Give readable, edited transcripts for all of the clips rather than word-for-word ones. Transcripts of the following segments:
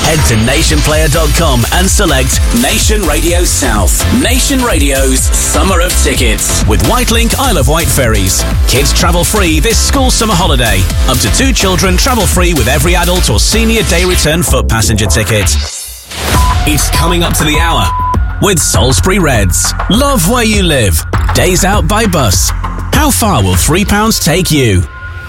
Head to nationplayer.com and select Nation Radio South. Nation Radio's Summer of Tickets with Whitelink Isle of Wight ferries. Kids travel free this school summer holiday. Up to 2 children travel free with every adult or senior day return foot passenger ticket. It's coming up to the hour with Salisbury Reds. Love where you live. Days out by bus. How far will £3 take you?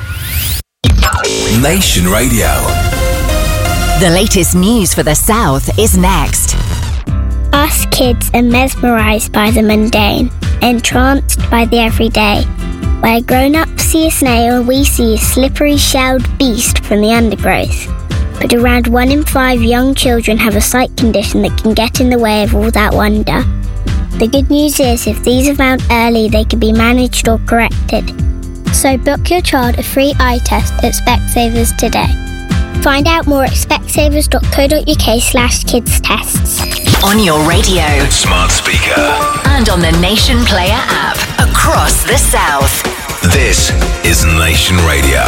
Nation Radio. The latest news for the South is next. Us kids are mesmerised by the mundane, entranced by the everyday. Where grown-ups see a snail, we see a slippery shelled beast from the undergrowth. But around 1 in 5 young children have a sight condition that can get in the way of all that wonder. The good news is, if these are found early, they can be managed or corrected. So book your child a free eye test at Specsavers today. Find out more at specsavers.co.uk/kids tests. On your radio, Smart speaker. and on the Nation Player app across the South. This is Nation Radio.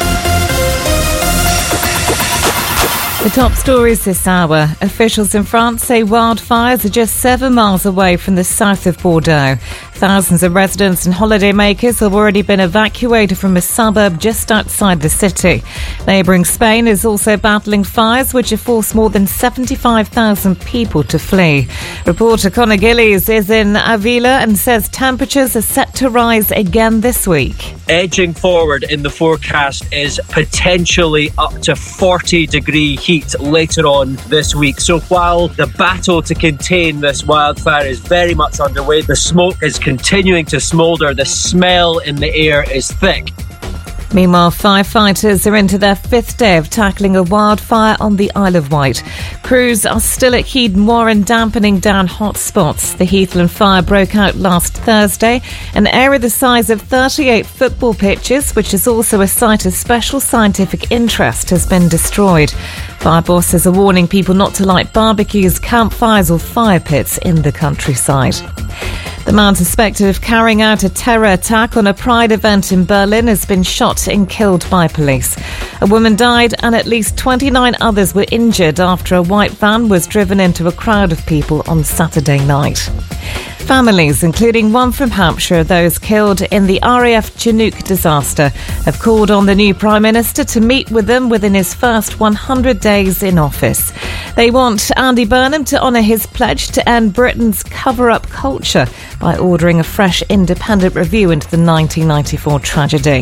The top stories this hour. Officials in France say wildfires are just 7 miles away from the south of Bordeaux. Thousands of residents and holidaymakers have already been evacuated from a suburb just outside the city. Neighbouring Spain is also battling fires which have forced more than 75,000 people to flee. Reporter Conor Gillies is in Avila and says temperatures are set to rise again this week. Edging forward in the forecast is potentially up to 40-degree heat later on this week. So while the battle to contain this wildfire is very much underway, the smoke is continuing to smoulder. The smell in the air is thick. Meanwhile, firefighters are into their 5th day of tackling a wildfire on the Isle of Wight. Crews are still at Heaton Warren dampening down hot spots. The Heathland fire broke out last Thursday. An area the size of 38 football pitches, which is also a site of special scientific interest, has been destroyed. Fire bosses are warning people not to light barbecues, campfires or fire pits in the countryside. The man suspected of carrying out a terror attack on a Pride event in Berlin has been shot and killed by police. A woman died and at least 29 others were injured after a white van was driven into a crowd of people on Saturday night. Families, including one from Hampshire, those killed in the RAF Chinook disaster, have called on the new Prime Minister to meet with them within his first 100 days in office. They want Andy Burnham to honour his pledge to end Britain's cover-up culture by ordering a fresh independent review into the 1994 tragedy.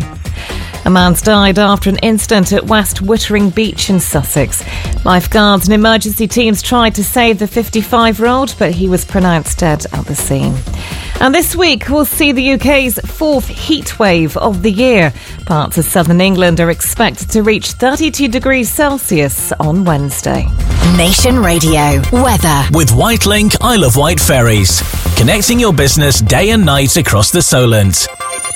A man's died after an incident at West Wittering Beach in Sussex. Lifeguards and emergency teams tried to save the 55-year-old, but he was pronounced dead at the scene. And this week we'll see the UK's 4th heat wave of the year. Parts of southern England are expected to reach 32 degrees Celsius on Wednesday. Nation Radio weather With Whitelink Isle of Wight ferries. Connecting your business day and night across the Solent.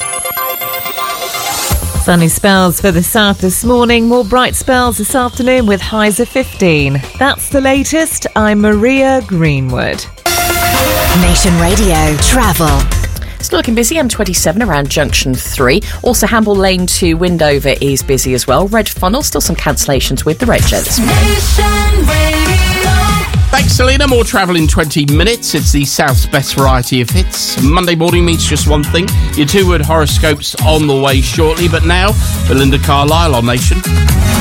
Sunny spells for the south this morning, more bright spells this afternoon with highs of 15. That's the latest. I'm Maria Greenwood. Nation Radio travel. It's looking busy. M27 around Junction 3. Also, Hamble Lane to Windover is busy as well. Red Funnel, still some cancellations with the red jets. Thanks, Selena. More travel in 20 minutes. It's the South's best variety of hits. Monday morning means just one thing. Your 2-word horoscopes on the way shortly. But now, Belinda Carlisle on Nation.